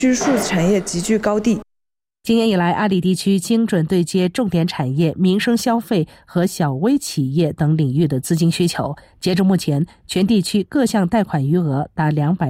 据数字产业极具高地。 今年以来，阿里地区精准对接重点产业、民生消费和小微企业等领域的资金需求。截至目前，全地区各项贷款余额达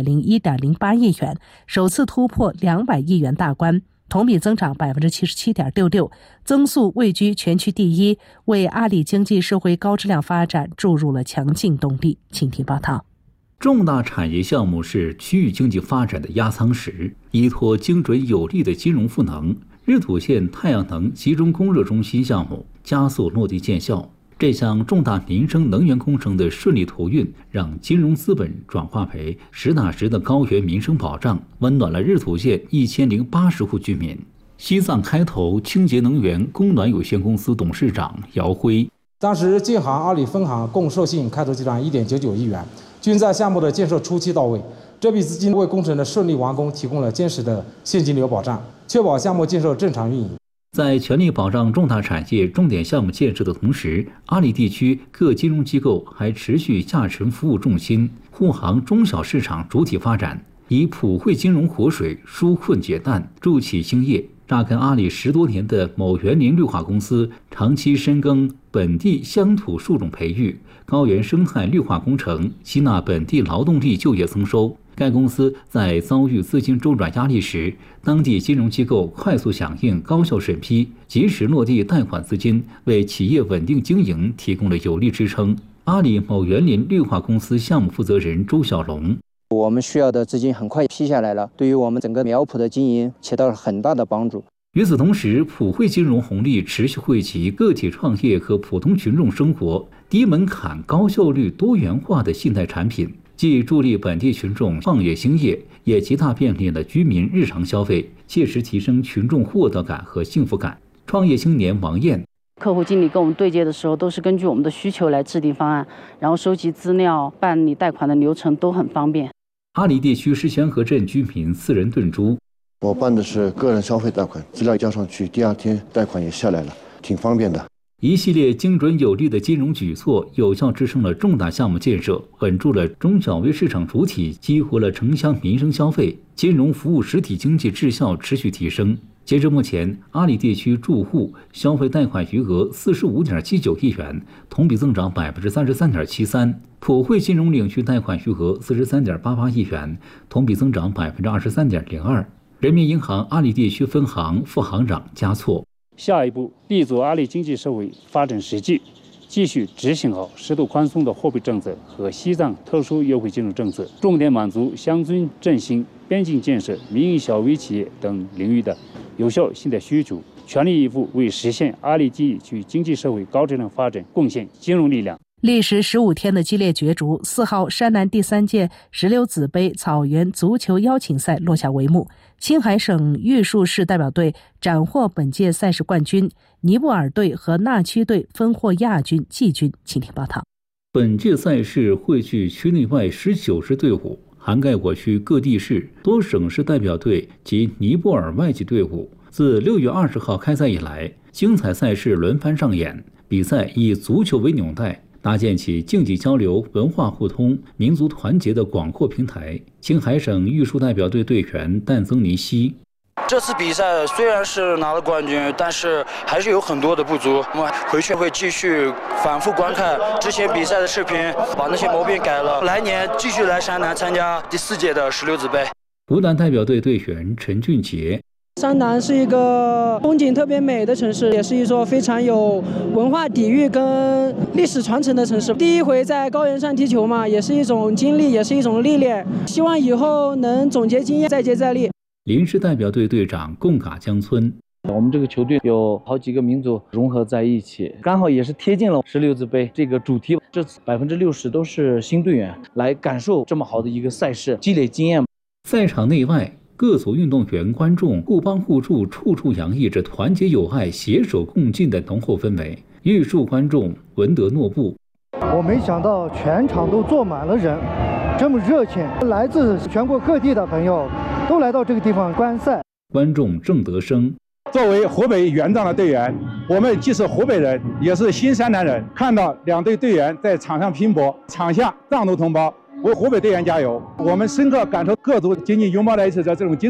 201.08亿元，首次突破200亿元大关，同比增长77.66%，增速位居全区第一，为阿里经济社会高质量发展注入了强劲动力。请听报道。 重大产业项目是区域经济发展的压舱石，依托精准有力的金融赋能，日土县太阳能集中供热中心项目加速落地见效。这项重大民生能源工程的顺利投运，让金融资本转化为实打实的高原民生保障，温暖了日土县1080户居民。西藏开投清洁能源供暖有限公司董事长姚辉： 当时建行、阿里分行共授信开投集团1.99亿元，均在项目的建设初期到位。这笔资金为工程的顺利完工提供了坚实的现金流保障，确保项目建设正常运营。 在全力保障重大产业重点项目建设的同时，阿里地区各金融机构还持续下沉服务重心，护航中小市场主体发展，以普惠金融活水纾困解难，助企兴业。扎根阿里10多年的某园林绿化公司，长期深耕本地乡土树种培育、高原生态绿化工程，吸纳本地劳动力就业增收。该公司在遭遇资金周转压力时，当地金融机构快速响应、高效审批，及时落地贷款资金，为企业稳定经营提供了有力支撑。阿里某园林绿化公司项目负责人周小龙： 我们需要的资金很快批下来了，对于我们整个苗圃的经营起到了很大的帮助。 与此同时，普惠金融红利持续惠及个体创业和普通群众生活，低门槛、高效率、多元化的信贷产品，既助力本地群众创业兴业，也极大便利了居民日常消费，切实提升群众获得感和幸福感。创业青年王艳： 客户经理跟我们对接的时候，都是根据我们的需求来制定方案，然后收集资料、办理贷款的流程都很方便。 阿里地区石泉河镇居民4人炖猪： 我办的是个人消费贷款，资料交上去，第2天贷款也下来了，挺方便的。 一系列精准有力的金融举措，有效支撑了重大项目建设，稳住了中小微市场主体，激活了城乡民生消费，金融服务实体经济质效持续提升。截至目前，阿里地区住户消费贷款余额45.79亿元，同比增长33.73%；普惠金融领域贷款余额43.88亿元，同比增长23.02%。人民银行阿里地区分行副行长加措： 下一步立足阿里经济社会发展实际，继续执行好适度宽松的货币政策和西藏特殊优惠金融政策，重点满足乡村振兴、边境建设、民营小微企业等领域的有效信贷需求，全力以赴为实现阿里地区经济社会高质量发展贡献金融力量。 历时15天的激烈角逐，4号山南第3届石榴籽杯草原足球邀请赛落下帷幕。青海省玉树市代表队斩获本届赛事冠军，尼泊尔队和纳曲队分获亚军、季军。请听报道。 本届赛事汇聚区内外19支队伍，涵盖我区各地市、多省市代表队及尼泊尔外籍队伍。自6月20号开赛以来，精彩赛事轮番上演，比赛以足球为纽带，搭建起竞技交流、文化互通、民族团结的广阔平台。青海省玉树代表队队员但增尼西： 这次比赛虽然是拿了冠军，但是还是有很多的不足。我们回去会继续反复观看之前比赛的视频，把那些毛病改了。来年继续来山南参加第4届的石榴籽杯。 湖南代表队队员陈俊杰： 山南是一个风景特别美的城市，也是一座非常有文化底蕴跟历史传承的城市。第一回在高原上踢球嘛，也是一种经历，也是一种历练。希望以后能总结经验，再接再厉。 临时代表队队长贡嘎江村： 我们这个球队有好几个民族融合在一起，刚好也是贴近了石榴籽杯这个主题。这次60%都是新队员来感受这么好的一个赛事，积累经验。 赛场内外，各组运动员、观众互帮互助，处处洋溢着团结友爱、携手共进的浓厚氛围。玉树观众闻得诺布： 我没想到全场都坐满了人，这么热情，来自全国各地的朋友都来到这个地方观赛。 观众郑德生： 作为湖北原藏的队员，我们既是湖北人，也是新山南人。看到2队队员在场上拼搏，场下藏族同胞为湖北队员加油，我们深刻感受各族紧紧拥抱在一起的这种精神。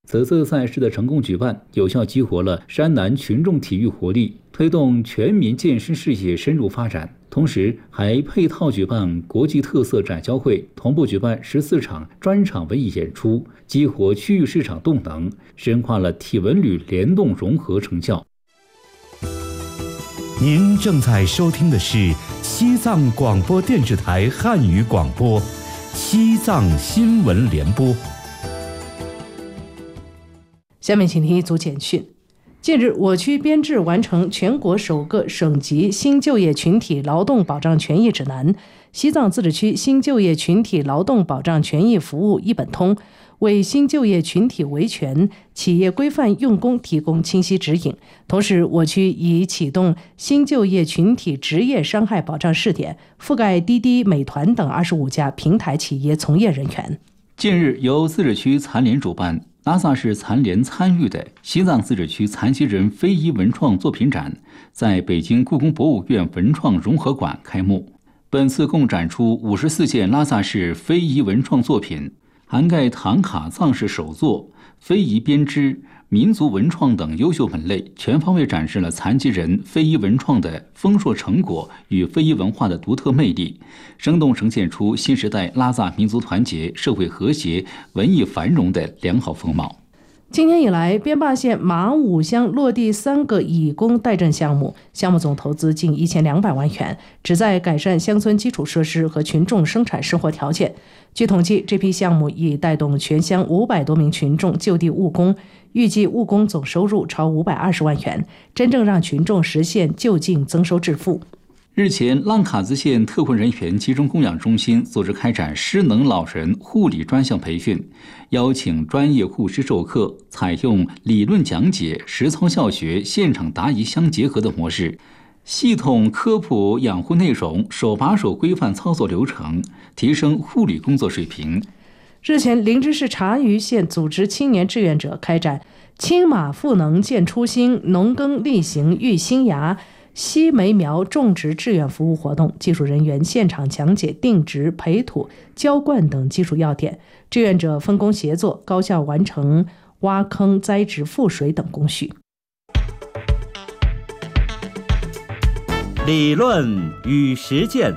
此次赛事的成功举办，有效激活了山南群众体育活力，推动全民健身事业深入发展。同时，还配套举办国际特色展销会，同步举办14场专场文艺演出，激活区域市场动能，深化了体文旅联动融合成效。 您正在收听的是西藏广播电视台汉语广播，西藏新闻联播。 下面请听一组简讯。近日，我区编制完成全国首个省级新就业群体劳动保障权益指南，西藏自治区新就业群体劳动保障权益服务一本通，为新就业群体维权、企业规范用工提供清晰指引。同时，我区已启动新就业群体职业伤害保障试点，覆盖滴滴、美团等25家平台企业从业人员。 近日，由自治区残联主办、拉萨市残联参与的西藏自治区残疾人非遗文创作品展在北京故宫博物院文创融合馆开幕。本次共展出54件拉萨市非遗文创作品，涵盖唐卡藏式手作、非遗编织、民族文创等优秀门类，全方位展示了残疾人非遗文创的丰硕成果与非遗文化的独特魅力，生动呈现出新时代拉萨民族团结、社会和谐、文艺繁荣的良好风貌。 今年以来，边坝县马武乡落地3个以工代赈项目，项目总投资近1200万元，旨在改善乡村基础设施和群众生产生活条件。据统计，这批项目已带动全乡500多名群众就地务工，预计务工总收入超520万元，真正让群众实现就近增收致富。 日前，浪卡兹县特困人员集中供养中心组织开展失能老人护理专项培训，邀请专业护师授课，采用理论讲解、实操教学、现场答疑相结合的模式，系统科普养护内容，手把手规范操作流程，提升护理工作水平。 日前，林芝市察隅县组织青年志愿者开展青马赋能见初心，农耕力行育新芽西梅苗种植志愿服务活动，技术人员现场讲解定植、培土、浇灌等技术要点，志愿者分工协作，高效完成挖坑、栽植、覆水等工序。 理论与实践。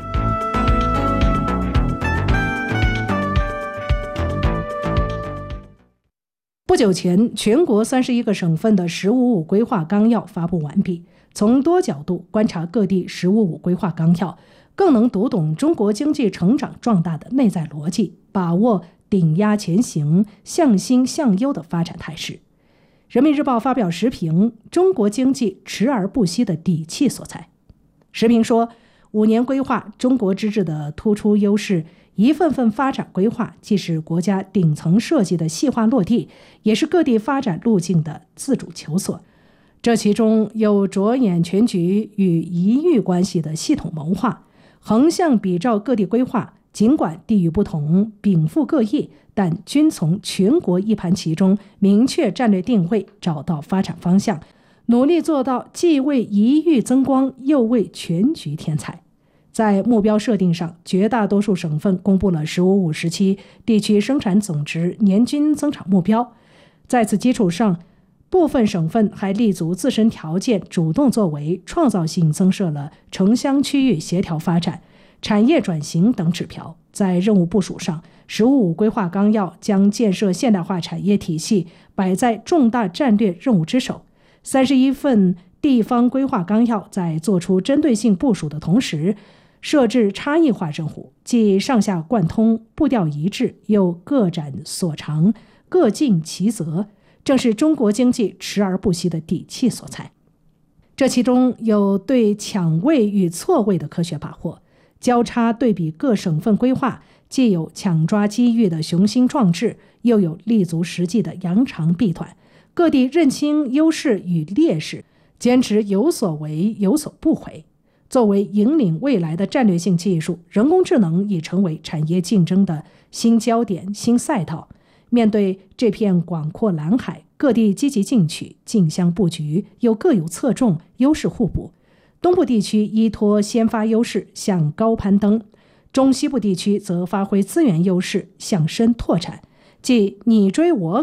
不久前，全国31个省份的“十五五”规划纲要发布完毕。从多角度观察各地“十五五”规划纲要，更能读懂中国经济成长壮大的内在逻辑，把握顶压前行、向新向优的发展态势。人民日报发表时评：中国经济持而不息的底气所在。时评说，5年规划中国之治的突出优势，一份份发展规划既是国家顶层设计的细化落地，也是各地发展路径的自主求索。这其中有着眼全局与一域关系的系统谋划，横向比照各地规划，尽管地域不同，禀赋各异，但均从全国一盘棋中明确战略定位，找到发展方向，努力做到既为一域增光，又为全局添彩。在目标设定上，绝大多数省份公布了“十五五”时期地区生产总值年均增长目标。在此基础上，部分省份还立足自身条件，主动作为，创造性增设了城乡区域协调发展、产业转型等指标。在任务部署上，“十五五”规划纲要将建设现代化产业体系摆在重大战略任务之首。31份地方规划纲要在做出针对性部署的同时，设置差异化任务，既上下贯通、步调一致，又各展所长、各尽其责，正是中国经济持而不息的底气所在。这其中有对抢位与错位的科学把握，交叉对比各省份规划，既有抢抓机遇的雄心壮志，又有立足实际的扬长避短。各地认清优势与劣势，坚持有所为有所不为。作为引领未来的战略性技术，人工智能已成为产业竞争的新焦点、新赛道。面对这片广阔蓝海，各地积极进取，竞相布局，又各有侧重，优势互补。东部地区依托先发优势向高攀登，中西部地区则发挥资源优势向深拓展，即你追我赶，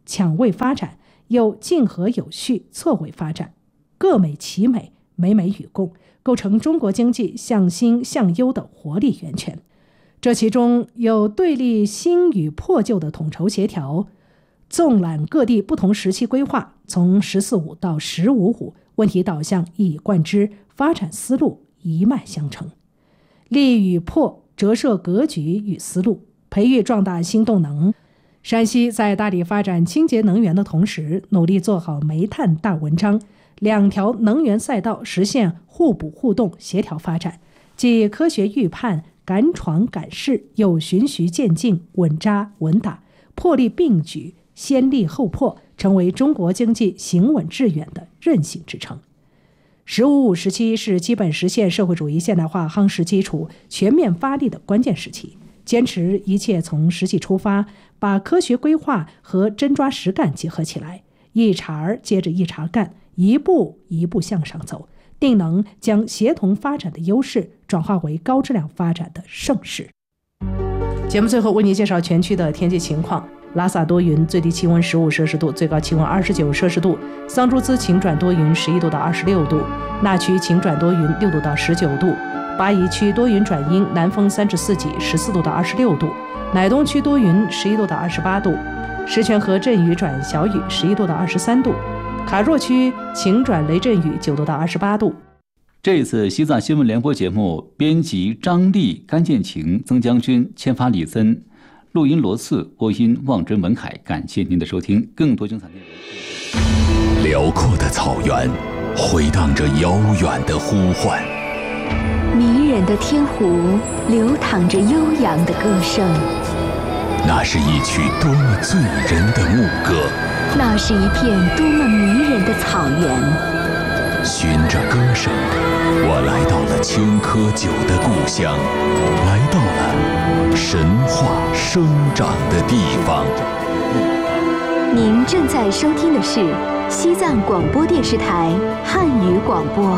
抢位发展，又竞合有序、错位发展，各美其美，美美与共，构成中国经济向新向优的活力源泉。这其中有对立新与破旧的统筹协调，纵览各地不同时期规划，从14-5到15-5，问题导向一以贯之，发展思路一脉相承。利与破折射格局与思路，培育壮大新动能。山西在大力发展清洁能源的同时，努力做好煤炭大文章，两条能源赛道实现互补互动协调发展，既科学预判，敢闯敢试，又循序渐进，稳扎稳打，魄力并举，先立后破，成为中国经济行稳致远的韧性支撑。15-5时期是基本实现社会主义现代化夯实基础、全面发力的关键时期，坚持一切从实际出发，把科学规划和真抓实干结合起来，一茬接着一茬干，一步一步向上走，定能将协同发展的优势转化为高质量发展的盛世。节目最后为您介绍全区的天气情况。拉萨多云，最低气温15摄氏度，最高气温29摄氏度；桑珠孜晴转多云，11度到26度；那曲晴转多云，6度到19度；巴宜区多云转阴，南风3至4级，14度到26度；乃东区多云，11度到28度；石泉河阵雨转小雨，11度到23度；卡若区晴转雷阵雨，9度到28度。 这次西藏新闻联播节目，编辑张丽、甘建晴、曾将军、签发李森，录音罗次，播音望真文凯。感谢您的收听，更多精彩内容。 辽阔的草原回荡着遥远的呼唤， 迷人的天湖流淌着悠扬的歌声。 那是一曲多么醉人的牧歌， 那是一片多么迷人的草原。 循着歌声，我来到了青稞酒的故乡，来到了神话生长的地方。 您正在收听的是西藏广播电视台汉语广播。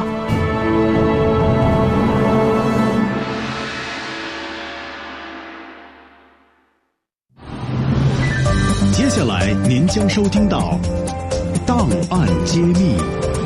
接下来您将收听到档案揭秘。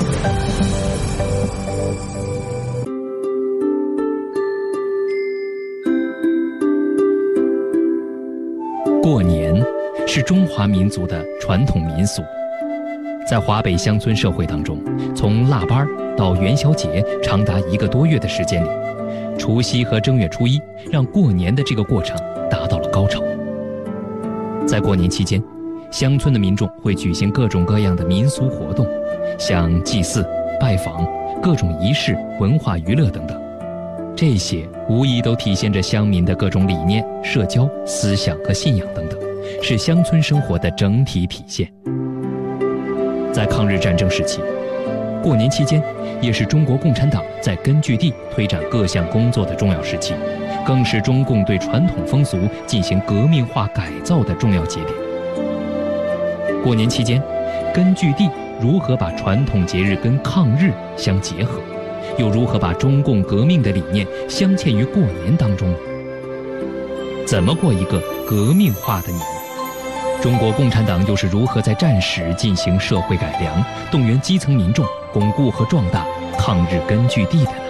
过年是中华民族的传统民俗，在华北乡村社会当中，从腊八到元宵节长达1个多月的时间里，除夕和正月初一让过年的这个过程达到了高潮。在过年期间，乡村的民众会举行各种各样的民俗活动，像祭祀、拜访、各种仪式、文化娱乐等等。这些无疑都体现着乡民的各种理念、社交、思想和信仰等等，是乡村生活的整体体现。在抗日战争时期，过年期间也是中国共产党在根据地推展各项工作的重要时期，更是中共对传统风俗进行革命化改造的重要节点。过年期间，根据地如何把传统节日跟抗日相结合，又如何把中共革命的理念镶嵌于过年当中呢？怎么过一个革命化的年？中国共产党又是如何在战时进行社会改良，动员基层民众，巩固和壮大抗日根据地的呢？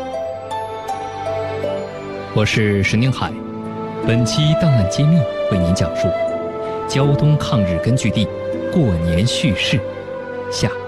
我是石宁海，本期档案揭秘为您讲述胶东抗日根据地过年叙事下。